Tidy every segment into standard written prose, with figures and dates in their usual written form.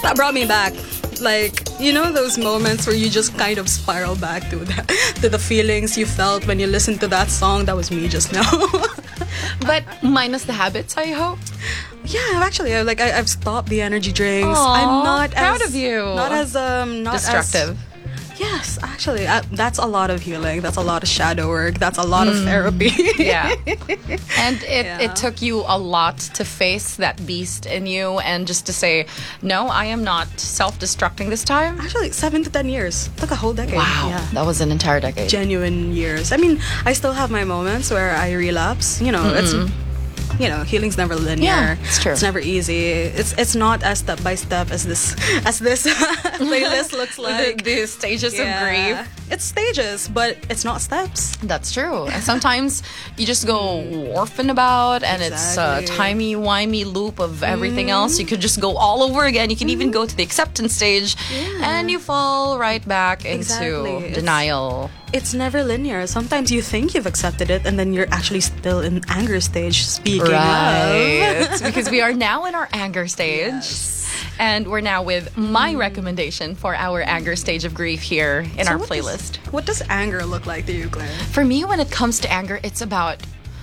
that brought me back. Like, you know those moments where you just kind of spiral back to the feelings you felt when you listened to that song? That was me just now. But minus the habits, I hope. Yeah, actually, I've stopped the energy drinks. Aw, I'm not proud as, of you. Not as not Destructive. As, yes, actually, that's a lot of healing. That's a lot of shadow work. That's a lot of therapy. Yeah. And Yeah. it took you a lot to face that beast in you and just to say, no, I am not self-destructing this time. Actually, 7 to 10 years. Took a whole decade. Wow. Yeah. That was an entire decade. Genuine years. I mean, I still have my moments where I relapse. You know, it's healing's never linear. Yeah, it's true. It's never easy. It's not as step by step as this playlist looks like. The stages of grief. It's stages, but it's not steps. That's true. And sometimes you just go orphan about, and it's a Exactly. timey-wimey loop of everything else. You could just go all over again. You can even go to the acceptance stage, and you fall right back into Exactly. It's- denial. It's never linear. Sometimes you think you've accepted it, and then you're actually still in anger stage. Speaking Right. of, Because we are now in our anger stage. And we're now with my recommendation for our anger stage of grief here in So our what playlist. What does anger look like to you, Claire? For me, when it comes to anger, it's about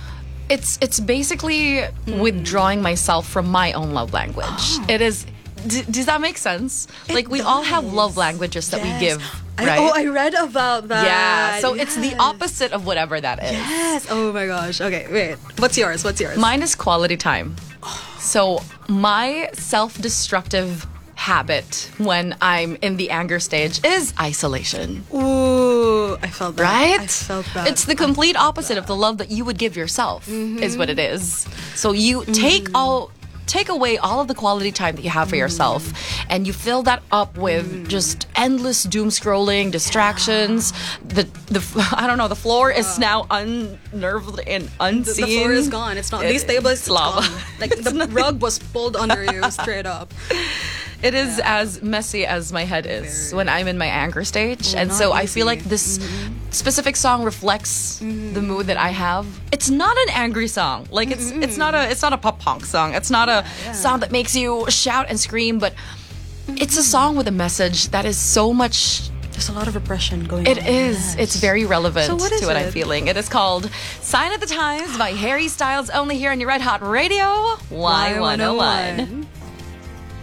it's basically withdrawing myself from my own love language. It is. Does that make sense? Like we all have love languages that we give, right? I read about that. Yeah. So it's the Yes. opposite of whatever that is. Yes. Oh my gosh. Okay, wait. What's yours? Mine is quality time. So my self-destructive habit when I'm in the anger stage is isolation. Ooh, I felt that. Right? I felt that. It's the complete opposite of the love that you would give yourself, is what it is. So you take away all of the quality time that you have for yourself, and you fill that up with just endless doom scrolling, distractions. The I don't know, the floor is now unnerved and unseen. the floor is gone. It's not. These tables, it's lava. gone. Like the rug was pulled under you straight up. It is as messy as my head is when I'm in my anger stage. Oh, And not so I feel easy. like this specific song reflects the mood that I have. It's not an angry song. Like it's not a pop punk song. It's not a song that makes you shout and scream, but it's a song with a message that is so much. There's a lot of repression going on. It is. It's very relevant So what is to what I'm it? feeling. It is called Sign of the Times by Harry Styles, only here on your Red Hot Radio Y101.